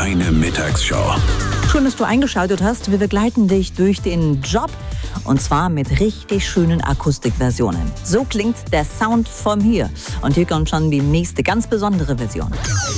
Deine Mittagsshow. Schön, dass du eingeschaltet hast. Wir begleiten dich durch den Job und zwar mit richtig schönen Akustikversionen. So klingt der Sound von hier. Und hier kommt schon die nächste ganz besondere Version.